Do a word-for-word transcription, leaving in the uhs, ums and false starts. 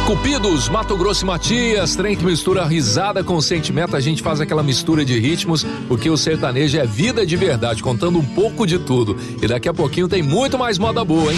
Cupidos, Mato Grosso e Matias, trem que mistura risada com sentimento, a gente faz aquela mistura de ritmos, porque o sertanejo é vida de verdade, contando um pouco de tudo. E daqui a pouquinho tem muito mais moda boa, hein?